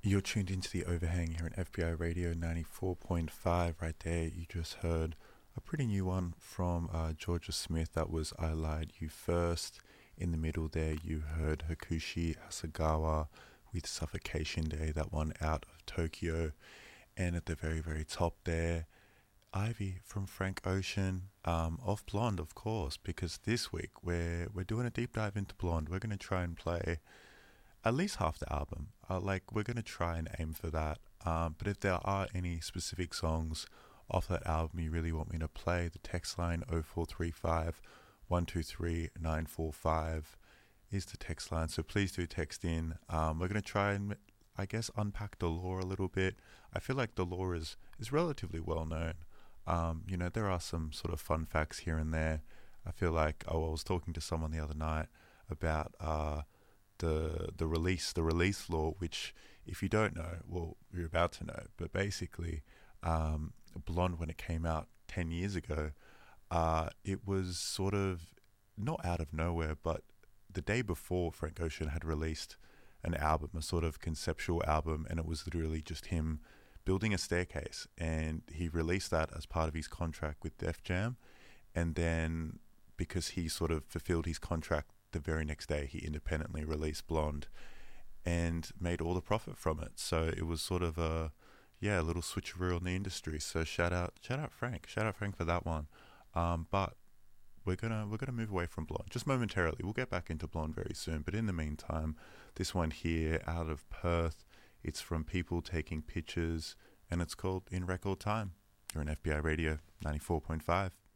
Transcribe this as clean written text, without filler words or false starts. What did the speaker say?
You're tuned into the overhang here on FBI Radio 94.5. Right there, you just heard a pretty new one from Georgia Smith. That was I Lied You First. In the middle there, you heard Hakushi Asagawa with Suffocation Day, that one out of Tokyo. And at the very, very top there, Ivy from Frank Ocean, of Blonde, of course, because this week we're doing a deep dive into Blonde. We're going to try and play at least half the album. We're going to try and aim for that. But if there are any specific songs off that album you really want me to play, the text line 0435 123 945 is the text line. So please do text in. We're going to try and, I guess, unpack Dolore a little bit. I feel like Dolore is relatively well known. There are some sort of fun facts here and there. I feel like, I was talking to someone the other night about the release law, which, if you don't know, well, you're about to know. But basically, Blonde, when it came out 10 years ago, it was sort of not out of nowhere, but the day before Frank Ocean had released an album, a sort of conceptual album, and it was literally just him building a staircase, and he released that as part of his contract with Def Jam. And then, because he sort of fulfilled his contract, the very next day he independently released Blonde and made all the profit from it. So it was sort of a little switcheroo in the industry. So shout out Frank for that one. But we're gonna move away from Blonde just momentarily. We'll get back into Blonde very soon, but in the meantime, this one here out of Perth, it's from People Taking Pictures, and it's called In Record Time. You're on FBI Radio 94.5.